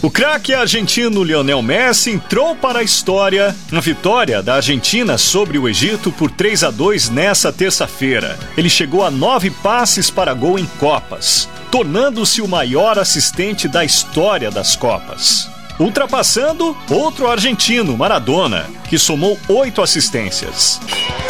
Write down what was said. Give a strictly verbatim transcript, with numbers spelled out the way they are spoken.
O craque argentino Lionel Messi entrou para a história na vitória da Argentina sobre o Egito por três a dois nessa terça-feira. Ele chegou a nove passes para gol em Copas, tornando-se o maior assistente da história das Copas, ultrapassando outro argentino, Maradona, que somou oito assistências.